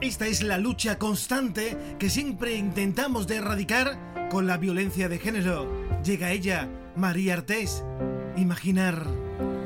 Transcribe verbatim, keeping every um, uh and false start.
Esta es la lucha constante que siempre intentamos de erradicar con la violencia de género. Llega ella, María Artés. Imaginar.